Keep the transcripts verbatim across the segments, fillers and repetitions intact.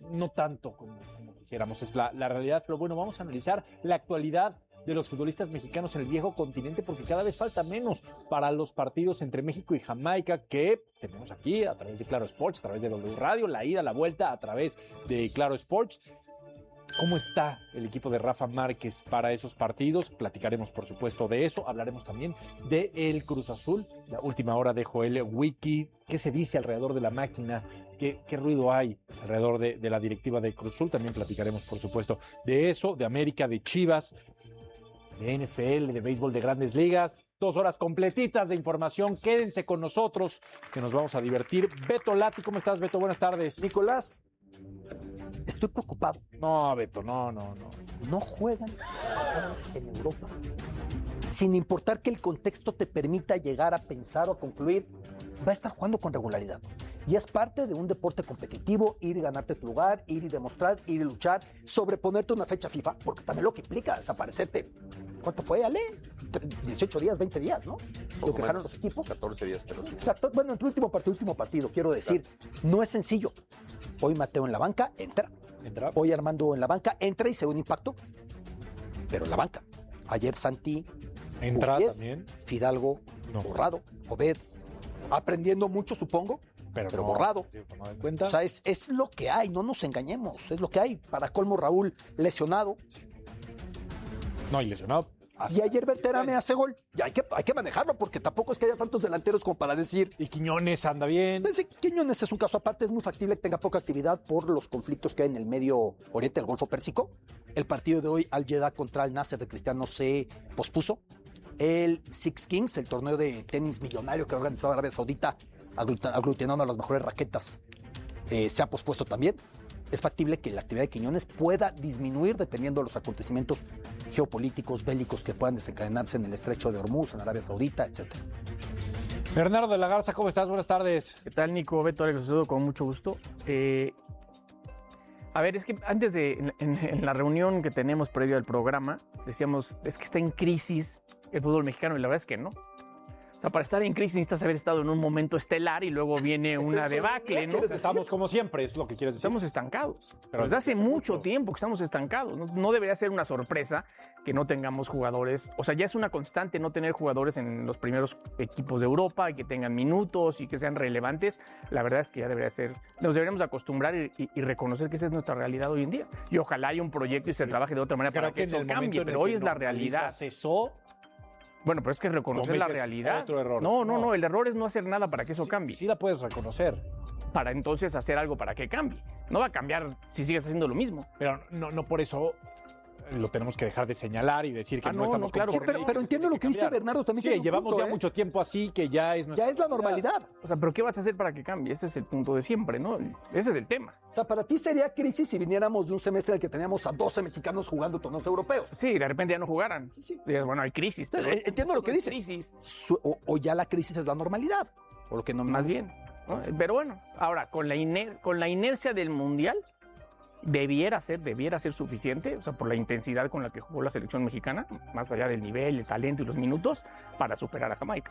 no tanto como, como quisiéramos, es la, la realidad. Pero bueno, vamos a analizar la actualidad de los futbolistas mexicanos en el viejo continente, porque cada vez falta menos para los partidos entre México y Jamaica, que tenemos aquí a través de Claro Sports, a través de W Radio, la ida, la vuelta a través de Claro Sports. ¿Cómo está el equipo de Rafa Márquez para esos partidos? Platicaremos, por supuesto, de eso. Hablaremos también de el Cruz Azul, la última hora de Joel Wiki. ¿Qué se dice alrededor de la máquina? ¿Qué, qué ruido hay alrededor de, de la directiva de Cruz Azul? También platicaremos, por supuesto, de eso, de América, de Chivas, de N F L, de béisbol de Grandes Ligas. Dos horas completitas de información. Quédense con nosotros, que nos vamos a divertir. Beto Lati, ¿cómo estás, Beto? Buenas tardes. Nicolás, estoy preocupado. No, Beto, no, no, no. No juegan en Europa. Sin importar que el contexto te permita llegar a pensar o a concluir, va a estar jugando con regularidad. Y es parte de un deporte competitivo, ir y ganarte tu lugar, ir y demostrar, ir y luchar, sobreponerte una fecha FIFA, porque también lo que implica desaparecerte. ¿Cuánto fue, Ale? dieciocho días, veinte días, ¿no? Lo que dejaron los equipos. catorce días, pero sí. Bueno, en tu último partido, último partido, quiero decir, claro. No es sencillo. Hoy Mateo en la banca, entra. Entra. Hoy Armando en la banca, entra y se ve un impacto, pero en la banca. Ayer Santi, entra Urias, también. Fidalgo, no. Borrado, Obed, aprendiendo mucho, supongo, pero, pero no, borrado. Sí, no me cuenta. O sea, es, es lo que hay, no nos engañemos, es lo que hay. Para colmo, Raúl lesionado. No, y lesionado. Y ayer Vertera me hace gol. Y hay que, hay que manejarlo, porque tampoco es que haya tantos delanteros como para decir. Y Quiñones anda bien. Pues sí, Quiñones es un caso aparte, es muy factible que tenga poca actividad por los conflictos que hay en el Medio Oriente del Golfo Pérsico. El partido de hoy, Al Jeddah contra el Nasser de Cristiano, se pospuso. El Six Kings, el torneo de tenis millonario que ha organizado Arabia Saudita, aglutinando a las mejores raquetas, eh, se ha pospuesto también. Es factible que la actividad de Quiñones pueda disminuir dependiendo de los acontecimientos geopolíticos, bélicos que puedan desencadenarse en el estrecho de Hormuz, en Arabia Saudita, etcétera. Bernardo de la Garza, ¿cómo estás? Buenas tardes. ¿Qué tal, Nico? Beto, les saludo con mucho gusto. Eh, a ver, es que antes de, en, en, en la reunión que tenemos previo al programa, decíamos, es que está en crisis el fútbol mexicano, y la verdad es que no. O sea, para estar en crisis necesitas haber estado en un momento estelar y luego viene una debacle, ¿no? Estamos como siempre, es lo que quieres decir. Estamos estancados. Pero desde hace mucho, mucho tiempo que estamos estancados. No, no debería ser una sorpresa que no tengamos jugadores. O sea, ya es una constante no tener jugadores en los primeros equipos de Europa y que tengan minutos y que sean relevantes. La verdad es que ya debería ser. Nos deberíamos acostumbrar y, y, y reconocer que esa es nuestra realidad hoy en día. Y ojalá haya un proyecto y se trabaje de otra manera Creo para que, que eso cambie. Pero hoy es la realidad. Cesó. Bueno, pero es que reconocer la realidad. Otro error. No, no, no, el error es no hacer nada para que eso sí, cambie. Sí la puedes reconocer. Para entonces hacer algo para que cambie. No va a cambiar si sigues haciendo lo mismo. Pero no, no por eso lo tenemos que dejar de señalar y decir que ah, no, no estamos no, claro, sí, pero, pero entiendo lo que dice Bernardo también. Sí, llevamos punto, ya ¿eh? mucho tiempo así que ya es nuestra Ya es la normalidad. O sea, pero ¿qué vas a hacer para que cambie? Ese es el punto de siempre, ¿no? Ese es el tema. O sea, para ti sería crisis si viniéramos de un semestre en el que teníamos a doce mexicanos jugando torneos europeos. Sí, de repente ya no jugaran. Sí, sí. Y es, bueno, hay crisis. Pero entiendo lo que dice. Crisis. O, o ya la crisis es la normalidad. O lo que no Más bien. ¿no? Pero bueno, ahora, con la, iner con la inercia del Mundial, debiera ser, debiera ser suficiente, o sea, por la intensidad con la que jugó la selección mexicana, más allá del nivel, el talento y los minutos, para superar a Jamaica.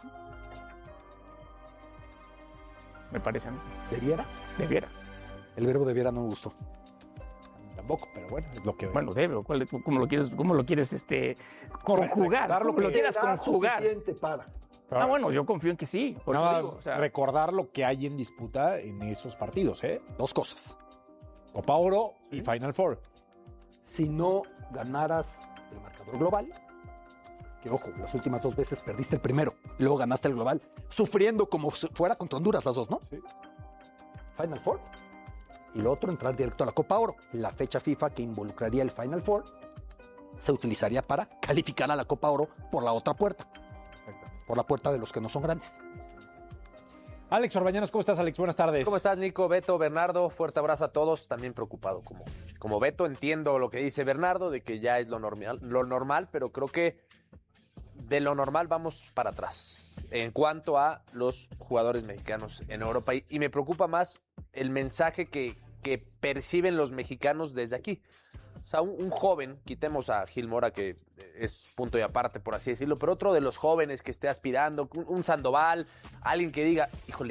Me parece a mí. ¿Debiera? Debiera. El verbo debiera no me gustó. Tampoco, pero bueno, es lo que... Bueno, debe, ¿cómo lo quieres, cómo lo quieres este, conjugar? Dar lo ¿Cómo que lo quieras conjugar? Suficiente para... Pero, ah, bueno, yo confío en que sí. Por nada digo, o sea, recordar lo que hay en disputa en esos partidos, ¿eh? Dos cosas. Copa Oro y Final Four. Si no ganaras el marcador global, que ojo, las últimas dos veces perdiste el primero, luego ganaste el global, sufriendo como si fuera contra Honduras las dos, ¿no? Sí. Final Four. Y lo otro, entrar directo a la Copa Oro. La fecha FIFA que involucraría el Final Four se utilizaría para calificar a la Copa Oro por la otra puerta. Por la puerta de los que no son grandes. Alex Orbañanos, ¿cómo estás, Alex? Buenas tardes. ¿Cómo estás, Nico, Beto, Bernardo? Fuerte abrazo a todos. También preocupado como, como Beto. Entiendo lo que dice Bernardo, de que ya es lo normal, lo normal, pero creo que de lo normal vamos para atrás en cuanto a los jugadores mexicanos en Europa. Y, y me preocupa más el mensaje que, que perciben los mexicanos desde aquí. O sea, un, un joven, quitemos a Gil Mora, que es punto y aparte, por así decirlo, pero otro de los jóvenes que esté aspirando, un, un Sandoval, alguien que diga, híjole,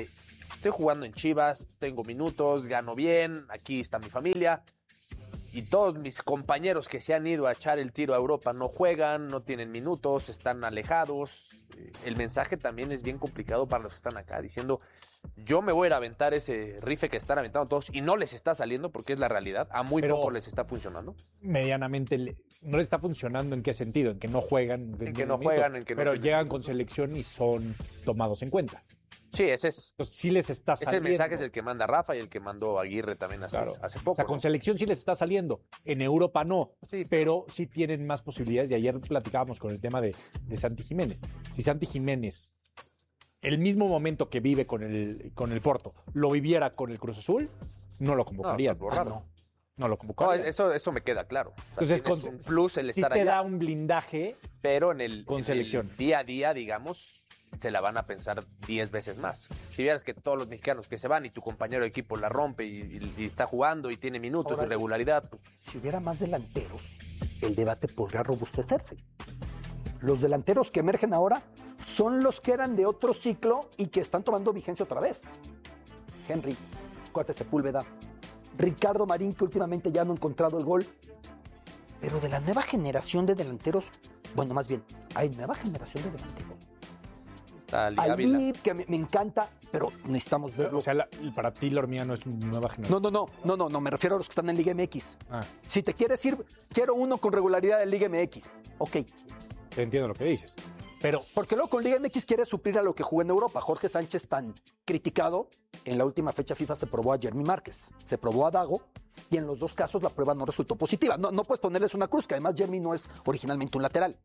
estoy jugando en Chivas, tengo minutos, gano bien, aquí está mi familia. Y todos mis compañeros que se han ido a echar el tiro a Europa no juegan, no tienen minutos, están alejados. El mensaje también es bien complicado para los que están acá, diciendo, yo me voy a ir a aventar ese rife que están aventando todos y no les está saliendo porque es la realidad. A muy Pero poco les está funcionando. Medianamente, le- no les está funcionando. ¿En qué sentido? En que no juegan. En que tienen no minutos, juegan, en que no Pero tienen llegan minutos. con selección y son tomados en cuenta. Sí, ese es... Entonces sí les está Ese saliendo. mensaje es el que manda Rafa y el que mandó Aguirre también hace, Claro. hace poco. O sea, con ¿no? selección sí les está saliendo. En Europa no. Sí, Pero sí tienen más posibilidades. Y ayer platicábamos con el tema de, de Santi Jiménez. Si Santi Jiménez, el mismo momento que vive con el, con el Porto, lo viviera con el Cruz Azul, no lo convocaría. No, borrado. no, no lo No, convocaría. eso, eso me queda claro. O sea, Entonces, tienes con, un plus el sí estar te allá, da un blindaje. pero en el, con en selección. el día a día, digamos, se la van a pensar diez veces más. Si vieras que todos los mexicanos que se van y tu compañero de equipo la rompe y, y- y está jugando y tiene minutos Ahora, de regularidad, pues Si hubiera más delanteros, el debate podría robustecerse. Los delanteros que emergen ahora son los que eran de otro ciclo y que están tomando vigencia otra vez. Henry, Cuate Sepúlveda, Ricardo Marín, que últimamente ya no ha encontrado el gol. Pero de la nueva generación de delanteros, bueno, más bien, hay nueva generación de delanteros. está Ali Ávila. Ali, que me, me encanta, pero necesitamos verlo. O sea, la- para ti la hormiga no es nueva generación. No, no, no, no, no, no, me refiero a los que están en Liga M X. Ah, Si te quieres ir, quiero uno con regularidad en Liga M X. Ok. te entiendo lo que dices. Pero Porque luego con Liga M X quiere suplir a lo que jugó en Europa. Jorge Sánchez, tan criticado, en la última fecha FIFA se probó a Jeremy Márquez, se probó a Dago, y en los dos casos la prueba no resultó positiva. No, no puedes ponerles una cruz, que además Jeremy no es originalmente un lateral.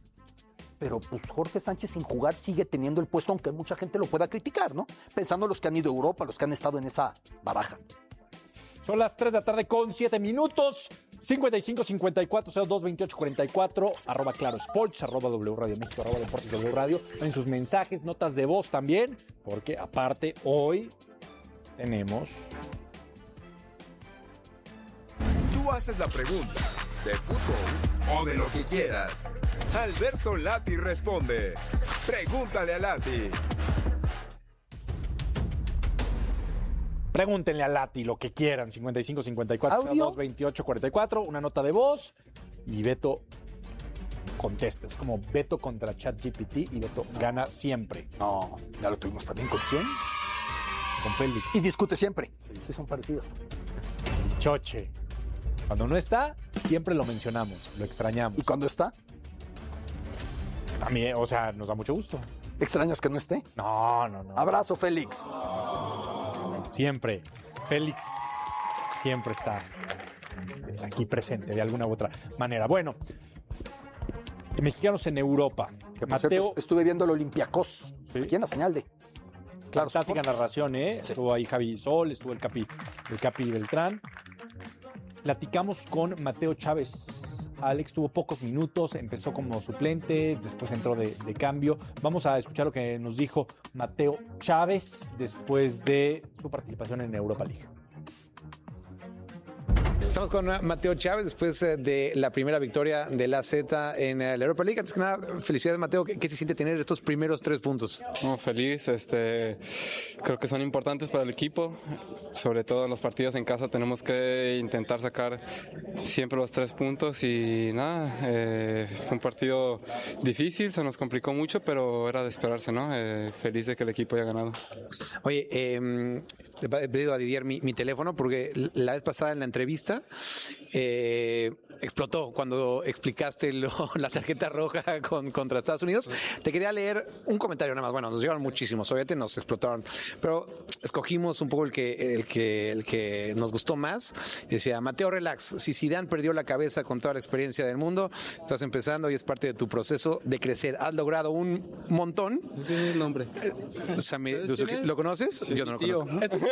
Pero pues Jorge Sánchez sin jugar sigue teniendo el puesto, aunque mucha gente lo pueda criticar, ¿no? Pensando en los que han ido a Europa, los que han estado en esa baraja. son las tres de la tarde con siete minutos. cincuenta y cinco cincuenta y cuatro cero dos veintiocho cuarenta y cuatro, arroba Claro Sports, arroba W Radio México, arroba Deportes W Radio. En sus mensajes, notas de voz también, porque aparte hoy tenemos... Tú haces la pregunta de fútbol o de lo que quieras. Alberto Lati responde. Pregúntale a Lati. Pregúntenle a Lati lo que quieran, cincuenta y cinco cincuenta y cuatro cero ¿Audio? dos veintiocho cuarenta y cuatro, una nota de voz y Beto contesta. Es como Beto contra ChatGPT y Beto gana siempre No, ya lo tuvimos también. ¿Con quién? con Félix Y discute siempre. Sí, son parecidos. y Choche. Cuando no está, siempre lo mencionamos, lo extrañamos. ¿Y cuando está? También, o sea, nos da mucho gusto. ¿Extrañas que no esté? No, no, no. Abrazo, Félix. Siempre. Félix siempre está este, aquí presente de alguna u otra manera. Bueno, mexicanos en Europa. Que por Mateo, cierto, estuve viendo el Olympiacos. Sí. Aquí en la señal de. Claro, fantástica Sports. narración, ¿eh? Sí. Estuvo ahí Javi Sol, estuvo el Capi, el Capi Beltrán. Platicamos con Mateo Chávez. Alex tuvo pocos minutos, empezó como suplente, después entró de, de cambio. Vamos a escuchar lo que nos dijo Mateo Chávez después de su participación en Europa League. Estamos con Mateo Chávez después eh, de la primera victoria del A Z en eh, la Europa League. Antes que nada, felicidades, Mateo. ¿Qué, qué se siente tener estos primeros tres puntos? No, feliz, este, creo que son importantes para el equipo, sobre todo en los partidos en casa tenemos que intentar sacar siempre los tres puntos y nada, eh, fue un partido difícil, se nos complicó mucho, pero era de esperarse, ¿no? Eh, feliz de que el equipo haya ganado. Oye, eh, le he pedido a Didier mi, mi teléfono porque la vez pasada en la entrevista eh, explotó cuando explicaste lo- la tarjeta roja con, contra Estados Unidos. Te quería leer un comentario nada más. Bueno, nos llegaron muchísimos, obviamente nos explotaron, pero escogimos un poco el que, el que, el que nos gustó más. Decía, Mateo, relax, si Zidane perdió la cabeza con toda la experiencia del mundo, estás empezando y es parte de tu proceso de crecer. Has logrado un montón. No tiene el nombre. Sami Dusuki, ¿lo conoces? Yo no lo Tío. conozco. ¿Es tu tío?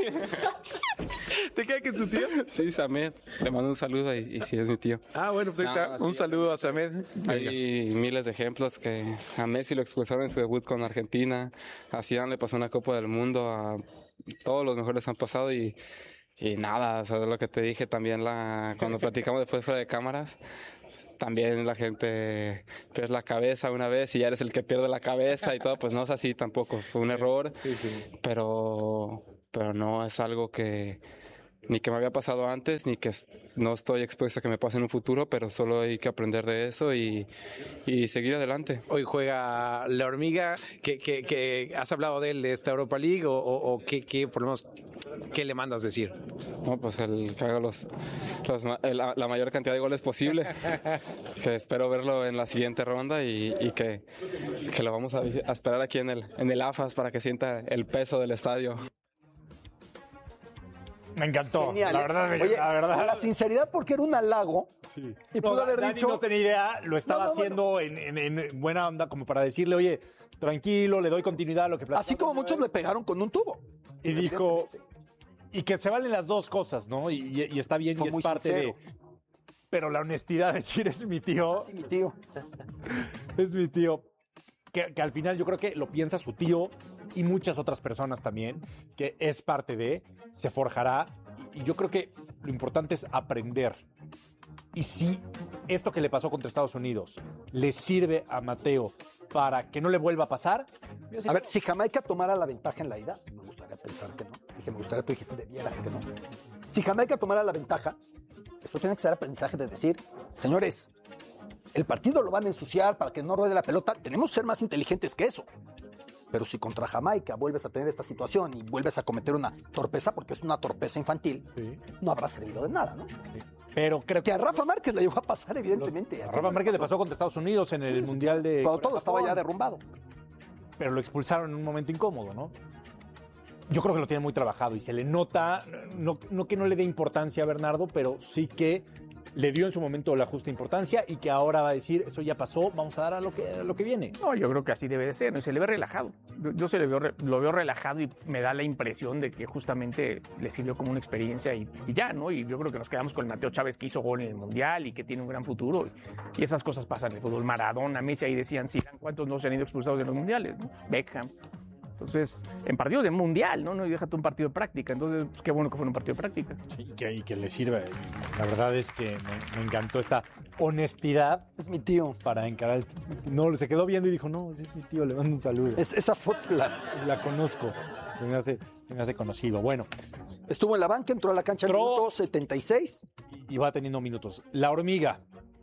¿Te queda que es tu tío? Sí, Samed, le mando un saludo y, y sí es mi tío. Ah, bueno, pues ahí está. No, Un sí. saludo a Samed. Venga. Hay miles de ejemplos que a Messi lo expulsaron en su debut con Argentina, a Zidane le pasó una Copa del Mundo, a todos los mejores han pasado y, y nada, o sea, lo que te dije también la, cuando platicamos después fuera de cámaras, también la gente pierde la cabeza una vez y ya eres el que pierde la cabeza y todo, pues no es así tampoco, fue un error, Sí, sí. pero, pero no es algo que ni que me había pasado antes, ni que no estoy expuesto a que me pase en un futuro, pero solo hay que aprender de eso y, y seguir adelante. Hoy juega la Hormiga, que, que, que has hablado de él, de esta Europa League, o, o, o qué, qué, por lo menos, ¿qué le mandas decir? No, pues el que haga los, los ma- el- la, la mayor cantidad de goles posible, que espero verlo en la siguiente ronda y, y que, que lo vamos a, a esperar aquí en el, en el A F A S para que sienta el peso del estadio. Me encantó. Genial, la ¿eh? verdad, me- Oye, la verdad. la sinceridad porque era un halago. Sí. Y pudo No, haber Dani dicho... no tenía idea, lo estaba No, no, haciendo En, en- en buena onda, como para decirle, oye, tranquilo, le doy continuidad a lo que platicamos. Así como muchos le pegaron con un tubo. Y dijo, y que se valen las dos cosas, ¿no? Y, y- y está bien Fue y es muy parte sincero. de. Pero la honestidad de decir, es mi tío, Sí, mi tío. es mi tío. Que, que al final yo creo que lo piensa su tío y muchas otras personas también, que es parte de, se forjará. Y, y yo creo que lo importante es aprender. Y si esto que le pasó contra Estados Unidos le sirve a Mateo para que no le vuelva a pasar. A ver, si Jamaica tomara la ventaja en la ida, me gustaría pensar que no. Dije, me gustaría, tú dijiste, debiera que no. Si Jamaica tomara la ventaja, esto tiene que ser aprendizaje de decir, señores, el partido lo van a ensuciar para que no ruede la pelota. Tenemos que ser más inteligentes que eso. Pero si contra Jamaica vuelves a tener esta situación y vuelves a cometer una torpeza, porque es una torpeza infantil, Sí. no habrá servido de nada, ¿no? Pero creo Que a Rafa Márquez le llegó a pasar, evidentemente. A Rafa Márquez le pasó contra Estados Unidos en el Mundial de. Cuando todo estaba ya Japón, derrumbado. Pero lo expulsaron en un momento incómodo, ¿no? Yo creo que lo tiene muy trabajado y se le nota, no, no que no le dé importancia a Bernardo, pero sí que le dio en su momento la justa importancia y que ahora va a decir, eso ya pasó, vamos a dar a lo que, a lo que viene. No, yo creo que así debe de ser, ¿no? Y se le ve relajado. Yo, yo se le veo, re- lo veo relajado y me da la impresión de que justamente le sirvió como una experiencia y, y ya, ¿no? Y yo creo que nos quedamos con el Mateo Chávez que hizo gol en el Mundial y que tiene un gran futuro. Y, y esas cosas pasan en el fútbol. Maradona, Messi, ahí decían, sí, ¿cuántos no se han ido expulsados de los Mundiales? ¿no? Beckham. Entonces, en partidos de Mundial, ¿no? No, y déjate un partido de práctica. Entonces, pues, qué bueno que fue un partido de práctica. Sí, y, que, y que le sirve. La verdad es que me, me encantó esta honestidad Es mi tío. para encarar. el- No, se quedó viendo y dijo, no, ese es mi tío, le mando un saludo. Es, esa foto la, La conozco, se me hace, se me hace conocido. Bueno, estuvo en la banca, entró a la cancha en Entró- minuto setenta y seis. y va teniendo minutos. La Hormiga,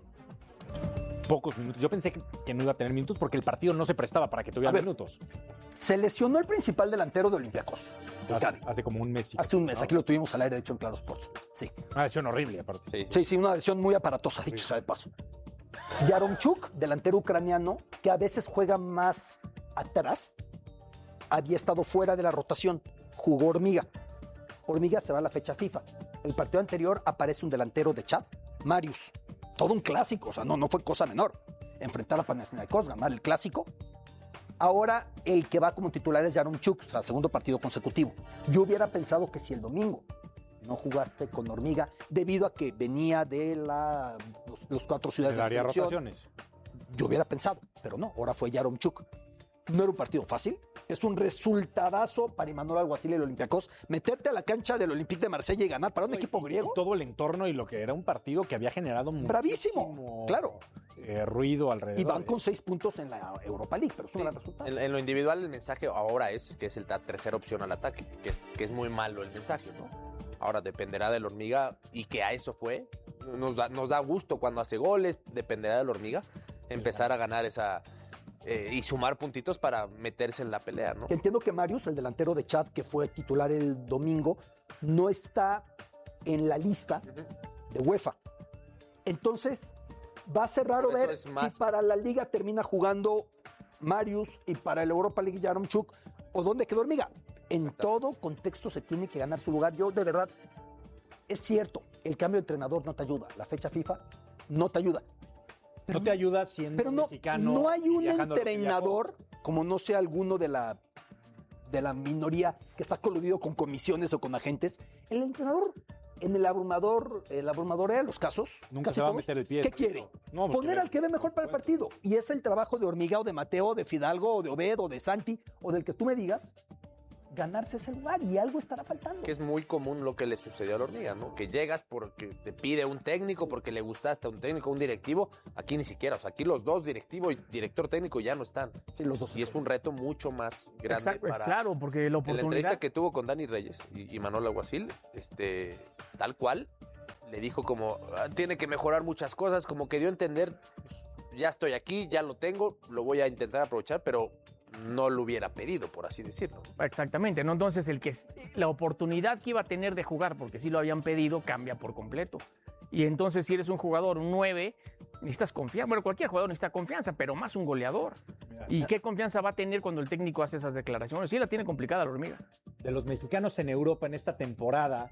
pocos minutos. Yo pensé que, que no iba a tener minutos porque el partido no se prestaba para que tuviera A ver, minutos. Se lesionó el principal delantero de Olympiacos. Hace, Icardi. hace como un mes. y- Hace un mes, ¿no? aquí lo tuvimos al aire, de hecho, en Claro Sports. Sí, Una lesión horrible, aparte. Sí. sí, sí, una lesión muy aparatosa, dicho sea de paso. Yaromchuk, delantero ucraniano, que a veces juega más atrás, había estado fuera de la rotación, jugó Hormiga. Hormiga se va a la fecha FIFA. El partido anterior aparece un delantero de Chad, Marius. Todo un clásico, o sea, no, no fue cosa menor. Enfrentar a Panathinaikos, ganar el clásico. Ahora el que va como titular es Yaromchuk, o sea, segundo partido consecutivo. Yo hubiera pensado que si el domingo no jugaste con Hormiga, debido a que venía de la, los, los cuatro ciudades El de la área selección, rotaciones. yo hubiera pensado, pero no, ahora fue Yaromchuk. No era un partido fácil, es un resultadazo para Imanol Alguacil y el Olympiacos. Meterte a la cancha del Olympique de Marsella y ganar para un equipo Y- griego, y todo el entorno y lo que era un partido que había generado Bravísimo, muchísimo, claro. eh, ruido alrededor. y van con seis puntos en la Europa League, pero es un gran resultado. En, en lo individual el mensaje ahora es que es el- la tercera opción al ataque, que es, que es muy malo el mensaje, ¿no? Ahora dependerá del Hormiga y que a eso fue. Nos da, nos da gusto cuando hace goles, dependerá del Hormiga empezar a ganar esa eh, y sumar puntitos para meterse en la pelea, ¿no? Entiendo que Marius, el delantero de Chad, que fue titular el domingo, no está en la lista de UEFA. Entonces, va a ser raro Por eso ver es más- si para la liga termina jugando Marius y para el Europa League Yaromchuk o dónde quedó Hormiga. En todo contexto se tiene que ganar su lugar. Yo, de verdad, es cierto, el cambio de entrenador no te ayuda. La fecha FIFA no te ayuda. No te ayuda siendo Pero no, mexicano. no hay y un viajando a lo que entrenador, como no sea alguno de la, de la minoría que está coludido con comisiones o con agentes. El entrenador, en el abrumador, el abrumador de los casos, Nunca casi se va a todos, meter el pie. ¿qué quiere? No, pues Poner que- al que ve mejor para el partido. Y es el trabajo de Hormiga o de Mateo, de Fidalgo, o de Obed, o de Santi, o del que tú me digas, ganarse ese lugar y algo estará faltando. Que es muy común lo que le sucedió a la Hormiga, ¿no? Que llegas porque te pide un técnico, porque le gustaste a un técnico, un directivo. Aquí ni siquiera, o sea, aquí los dos, directivo y director técnico, ya no están. Sí, los dos. Y es un reto mucho más grande. Exacto, para... claro, porque la oportunidad... En la entrevista que tuvo con Dani Reyes y, y Manuel Alguacil, este, tal cual, le dijo como, ah, tiene que mejorar muchas cosas, como que dio a entender, ya estoy aquí, ya lo tengo, lo voy a intentar aprovechar, pero no lo hubiera pedido, por así decirlo. Exactamente, ¿no? Entonces el que la oportunidad que iba a tener de jugar, porque sí lo habían pedido, cambia por completo. Y entonces si eres un jugador, un nueve, necesitas confianza. Bueno, cualquier jugador necesita confianza, pero más un goleador. ¿Y qué confianza va a tener cuando el técnico hace esas declaraciones? Sí la tiene complicada la Hormiga. De los mexicanos en Europa en esta temporada,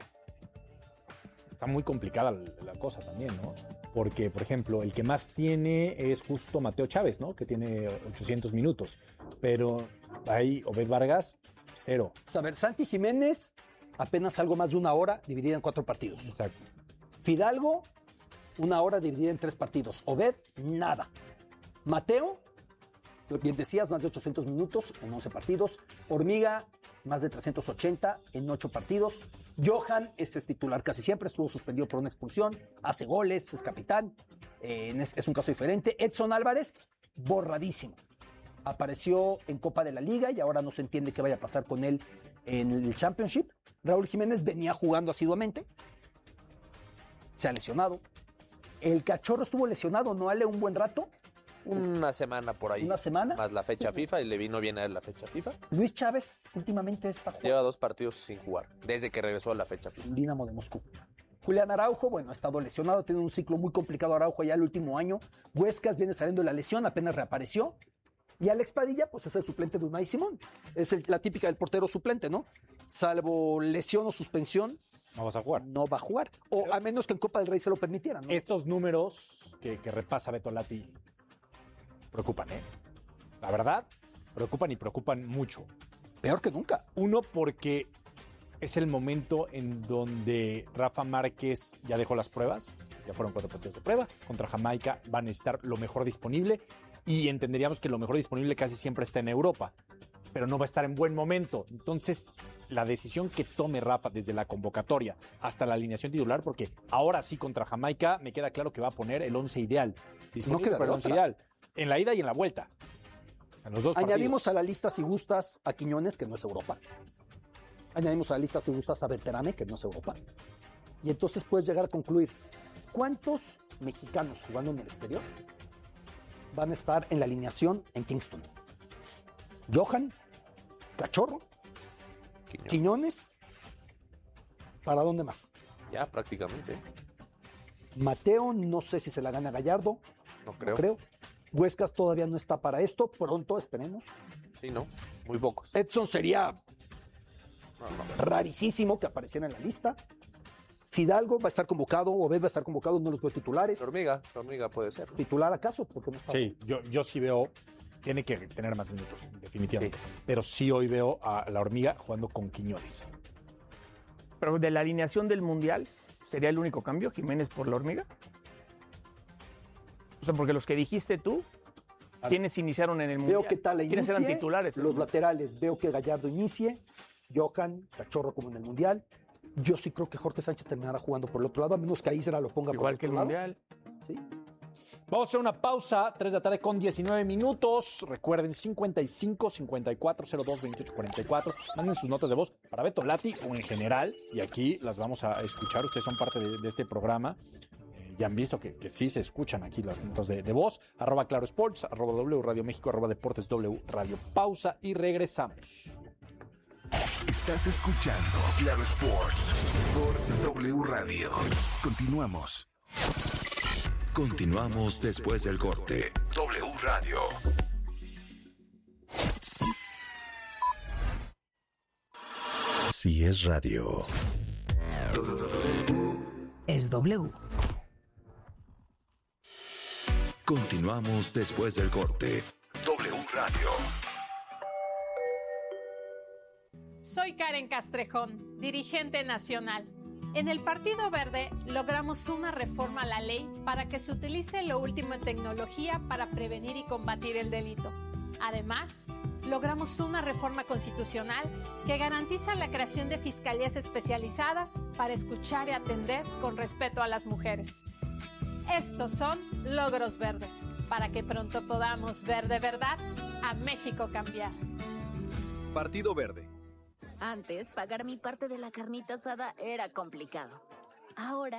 está muy complicada la, la cosa también, ¿no? Porque, por ejemplo, el que más tiene es justo Mateo Chávez, ¿no? Que tiene ochocientos minutos. Pero ahí Obed Vargas, cero. O sea, a ver, Santi Jiménez, apenas algo más de una hora dividida en cuatro partidos. Exacto. Fidalgo, una hora dividida en tres partidos. Obed, nada. Mateo, bien decías, más de ochocientos minutos en once partidos. Hormiga, más de trescientos ochenta en ocho partidos. Johan es el titular casi siempre, estuvo suspendido por una expulsión, hace goles, es capitán, eh, es, es un caso diferente. Edson Álvarez, borradísimo. Apareció en Copa de la Liga y ahora no se entiende qué vaya a pasar con él en el Championship. Raúl Jiménez venía jugando asiduamente, se ha lesionado. El Cachorro estuvo lesionado, ¿no, Ale, un buen rato? Una semana por ahí. ¿Una semana? Más la fecha FIFA y le vino bien a él la fecha FIFA. Luis Chávez últimamente está jugando. Lleva dos partidos sin jugar, desde que regresó a la fecha FIFA. Dinamo de Moscú. Julián Araujo, bueno, ha estado lesionado, ha tenido un ciclo muy complicado Araujo ya el último año. Huescas viene saliendo de la lesión, apenas reapareció. Y Alex Padilla, pues es el suplente de Unai Simón. Es el, la típica del portero suplente, ¿no? Salvo lesión o suspensión. No vas a jugar. No va a jugar. O Pero, a menos que en Copa del Rey se lo permitieran, ¿no? Estos números que, que repasa Beto Lati preocupan, ¿eh? La verdad, preocupan y preocupan mucho. Peor que nunca. Uno, porque es el momento en donde Rafa Márquez ya dejó las pruebas. Ya fueron cuatro partidos de prueba. Contra Jamaica van a necesitar lo mejor disponible. Y entenderíamos que lo mejor disponible casi siempre está en Europa. Pero no va a estar en buen momento. Entonces, la decisión que tome Rafa desde la convocatoria hasta la alineación titular, porque ahora sí contra Jamaica me queda claro que va a poner el once ideal. Disponible no para el once ideal. En la ida y en la vuelta. En los dos Añadimos partidos. a la lista, si gustas, a Quiñones, que no es Europa. Añadimos a la lista, si gustas, a Berterame, que no es Europa. Y entonces puedes llegar a concluir, ¿cuántos mexicanos jugando en el exterior van a estar en la alineación en Kingston? Johan, Cachorro, Quiñones. Quiñones, ¿para dónde más? Ya, prácticamente. Mateo, no sé si se la gana Gallardo. No creo. No creo. Huescas todavía no está para esto. Pronto, esperemos. Sí, no. Muy pocos. Edson sería No, no. rarísimo que apareciera en la lista. Fidalgo va a estar convocado, Obed va a estar convocado, no los veo titulares. La Hormiga, la Hormiga puede ser. ¿Titular acaso? Porque no está. Sí, yo, yo sí veo, tiene que tener más minutos, definitivamente. Sí. Pero sí hoy veo a la Hormiga jugando con Quiñones. Pero de la alineación del Mundial, ¿sería el único cambio, Jiménez por la Hormiga? O sea, porque los que dijiste tú, ¿quiénes iniciaron en el Mundial? Veo que Tala inicie, ¿quiénes eran titulares? Los laterales, veo que Gallardo inicie, Johan, Cachorro como en el Mundial. Yo sí creo que Jorge Sánchez terminará jugando por el otro lado, a menos que Isra lo ponga igual por que el lado. Mundial. Sí. Vamos a hacer una pausa, tres de la tarde con diecinueve minutos. Recuerden, cincuenta y cinco, cincuenta y cuatro, cero dos, veintiocho, cuarenta y cuatro. Manden sus notas de voz para Beto Lati o en general, y aquí las vamos a escuchar. Ustedes son parte de, de este programa. Eh, ya han visto que, que sí se escuchan aquí las notas de, de voz. Arroba Claro Sports, arroba W Radio México, arroba Deportes W Radio. Pausa y regresamos. Estás escuchando Claro Sports por W Radio. Continuamos. Continuamos después del corte. W Radio. Si es radio, es W. Continuamos después del corte. W Radio. Soy Karen Castrejón, dirigente nacional. En el Partido Verde logramos una reforma a la ley para que se utilice lo último en tecnología para prevenir y combatir el delito. Además, logramos una reforma constitucional que garantiza la creación de fiscalías especializadas para escuchar y atender con respeto a las mujeres. Estos son logros verdes, para que pronto podamos ver de verdad a México cambiar. Partido Verde. Antes, pagar mi parte de la carnita asada era complicado. Ahora